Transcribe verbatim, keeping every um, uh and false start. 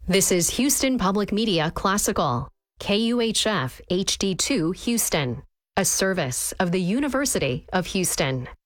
This is Houston Public Media Classical, K U H F H D two Houston, a service of the University of Houston.